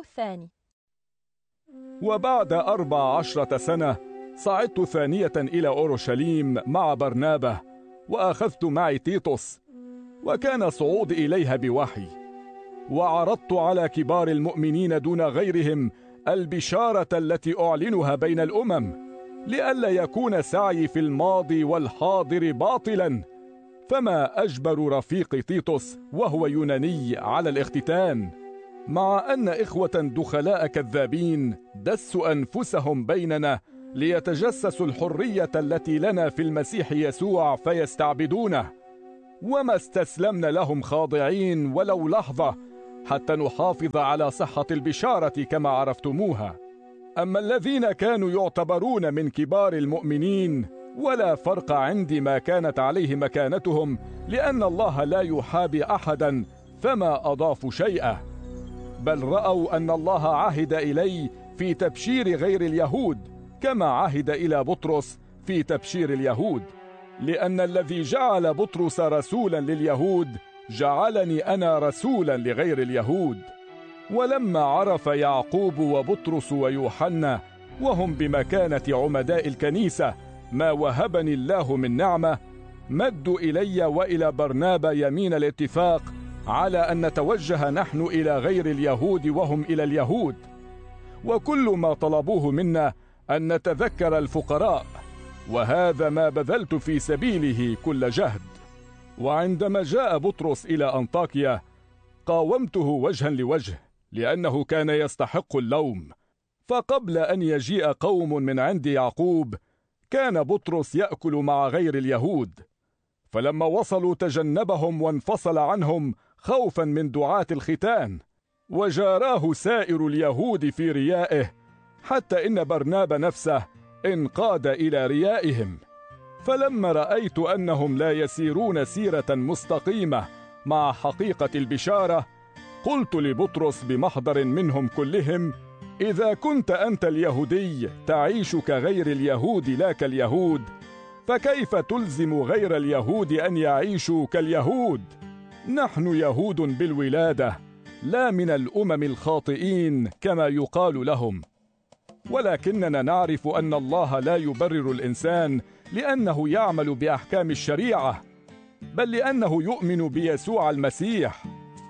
الثاني. وبعد 14 سنة صعدت ثانية إلى أورشليم مع برنابة، وأخذت معي تيتوس، وكان صعودي إليها بوحي، وعرضت على كبار المؤمنين دون غيرهم البشارة التي أعلنها بين الأمم، لئلا يكون سعي في الماضي والحاضر باطلا. فما أجبر رفيقي تيتوس وهو يوناني على الاختتان، مع أن إخوة دخلاء كذابين دسوا أنفسهم بيننا ليتجسسوا الحرية التي لنا في المسيح يسوع فيستعبدونه، وما استسلمنا لهم خاضعين ولو لحظة حتى نحافظ على صحة البشارة كما عرفتموها. أما الذين كانوا يعتبرون من كبار المؤمنين ولا فرق عندي ما كانت عليه مكانتهم، لأن الله لا يحابي أحدا، فما أضافوا شيئا، بل رأوا أن الله عهد إلي في تبشير غير اليهود كما عهد إلى بطرس في تبشير اليهود، لأن الذي جعل بطرس رسولا لليهود جعلني أنا رسولا لغير اليهود. ولما عرف يعقوب وبطرس ويوحنا وهم بمكانة عمداء الكنيسة ما وهبني الله من نعمة، مدوا إلي وإلى برنابا يمين الاتفاق على أن نتوجه نحن إلى غير اليهود وهم إلى اليهود، وكل ما طلبوه منا أن نتذكر الفقراء، وهذا ما بذلت في سبيله كل جهد. وعندما جاء بطرس إلى أنطاكيا قاومته وجها لوجه، لأنه كان يستحق اللوم، فقبل أن يجيء قوم من عند يعقوب كان بطرس يأكل مع غير اليهود، فلما وصلوا تجنبهم وانفصل عنهم خوفا من دعاة الختان، وجاراه سائر اليهود في ريائه، حتى إن برنابا نفسه انقاد إلى ريائهم. فلما رأيت أنهم لا يسيرون سيرة مستقيمة مع حقيقة البشارة، قلت لبطرس بمحضر منهم كلهم: إذا كنت أنت اليهودي تعيش كغير اليهود لا كاليهود، فكيف تلزم غير اليهود أن يعيشوا كاليهود؟ نحن يهود بالولادة، لا من الأمم الخاطئين كما يقال لهم، ولكننا نعرف أن الله لا يبرر الإنسان لأنه يعمل بأحكام الشريعة، بل لأنه يؤمن بيسوع المسيح،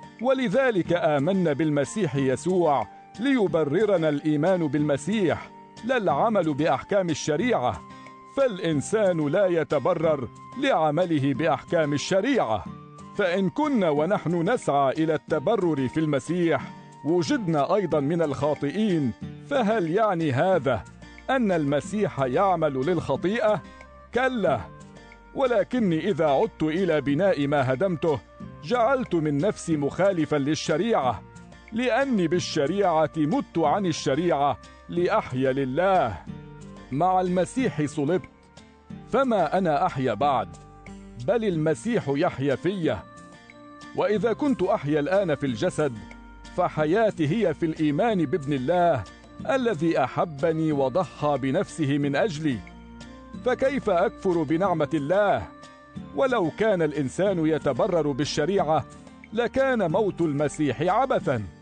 ولذلك آمنا بالمسيح يسوع ليبررنا الإيمان بالمسيح لا العمل بأحكام الشريعة، فالإنسان لا يتبرر لعمله بأحكام الشريعة. فإن كنا ونحن نسعى إلى التبرر في المسيح وجدنا أيضا من الخاطئين، فهل يعني هذا أن المسيح يعمل للخطيئة؟ كلا، ولكني إذا عدت إلى بناء ما هدمته جعلت من نفسي مخالفا للشريعة، لأني بالشريعة مت عن الشريعة لأحيا لله. مع المسيح صلبت، فما أنا أحيا بعد، بل المسيح يحيا في. وإذا كنت أحيا الآن في الجسد، فحياتي هي في الإيمان بابن الله الذي أحبني وضحى بنفسه من أجلي. فكيف أكفر بنعمة الله؟ ولو كان الإنسان يتبرر بالشريعة لكان موت المسيح عبثا.